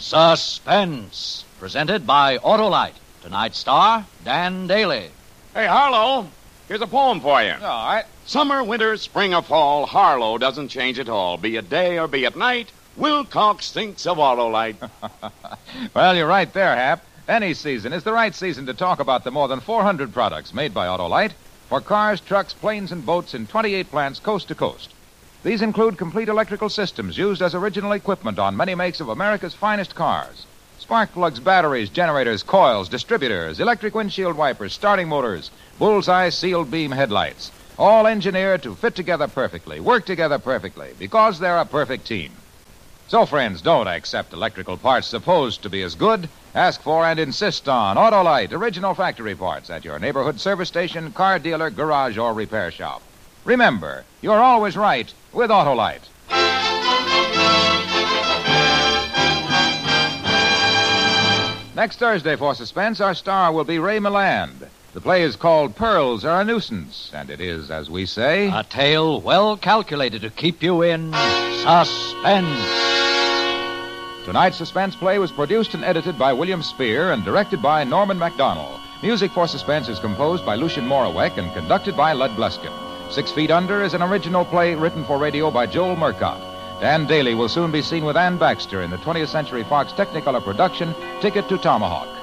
Suspense. Presented by Autolite. Tonight's star, Dan Daly. Hey, Harlow, here's a poem for you. All right. Summer, winter, spring, or fall, Harlow doesn't change at all. Be it day or be it night, Wilcox thinks of Autolite. Well, you're right there, Hap. Any season is the right season to talk about the more than 400 products made by Autolite for cars, trucks, planes, and boats in 28 plants coast to coast. These include complete electrical systems used as original equipment on many makes of America's finest cars. Spark plugs, batteries, generators, coils, distributors, electric windshield wipers, starting motors, bullseye sealed beam headlights. All engineered to fit together perfectly, work together perfectly, because they're a perfect team. So, friends, don't accept electrical parts supposed to be as good. Ask for and insist on Autolite original factory parts at your neighborhood service station, car dealer, garage, or repair shop. Remember, you're always right with Autolite. Next Thursday for Suspense, our star will be Ray Milland. The play is called Pearls Are a Nuisance, and it is, as we say, A tale well calculated to keep you in suspense. Tonight's Suspense play was produced and edited by William Spear and directed by Norman MacDonald. Music for Suspense is composed by Lucien Morawek and conducted by Lud Gluskin. 6 Feet Under is an original play written for radio by Joel Murcott. Dan Daly will soon be seen with Ann Baxter in the 20th Century Fox Technicolor production, Ticket to Tomahawk.